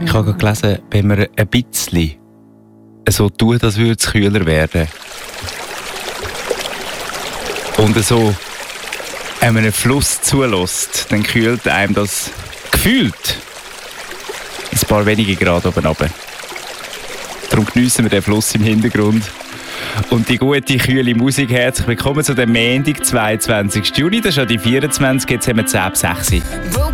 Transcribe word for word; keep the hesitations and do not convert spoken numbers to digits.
Ich habe gelesen, wenn man ein bisschen so tut, als würde es kühler werden und so einem Fluss zulässt, dann kühlt einem das gefühlt ein paar wenige Grad oben runter. Darum geniessen wir den Fluss im Hintergrund und die gute, kühle Musik. Herzlich willkommen zu dem Montag, zweiundzwanzigsten Juni. Das ist ja die vierundzwanzig, jetzt haben wir zehn ab sechs.